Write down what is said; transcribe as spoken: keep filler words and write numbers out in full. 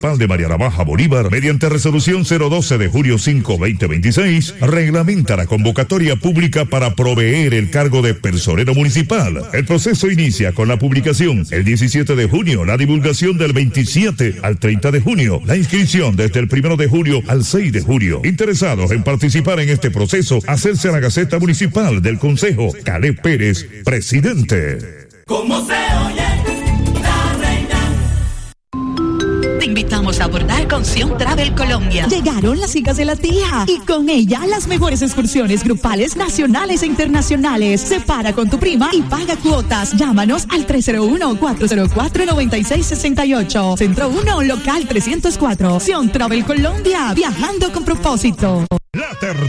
de Mariana Baja Bolívar, mediante resolución cero doce de julio cinco veinte veintiséis, reglamenta la convocatoria pública para proveer el cargo de personero municipal. El proceso inicia con la publicación el diecisiete de junio, la divulgación del veintisiete al treinta de junio, la inscripción desde el primero de julio al seis de julio. Interesados en participar en este proceso, hacerse a la Gaceta Municipal del Consejo. Caleb Pérez, presidente. ¿Cómo se oye? Te invitamos a abordar con Sion Travel Colombia. Llegaron las hijas de la tía y con ella las mejores excursiones grupales nacionales e internacionales. Separa con tu prima y paga cuotas. Llámanos al tres cero uno, cuatro cero cuatro, nueve seis seis ocho. Centro uno, local trescientos cuatro. Sion Travel Colombia, viajando con propósito. La tercera.